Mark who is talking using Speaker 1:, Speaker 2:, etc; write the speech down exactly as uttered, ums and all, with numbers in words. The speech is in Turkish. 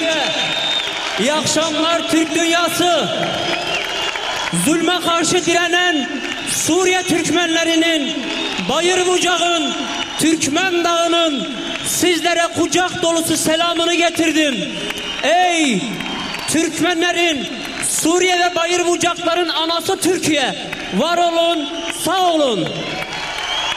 Speaker 1: Türkiye. İyi akşamlar Türk dünyası. Zulme karşı direnen Suriye Türkmenlerinin, Bayır Bucak'ın, Türkmen Dağı'nın sizlere kucak dolusu selamını getirdim. Ey Türkmenlerin, Suriye ve Bayır Bucakların anası Türkiye, var olun, sağ olun.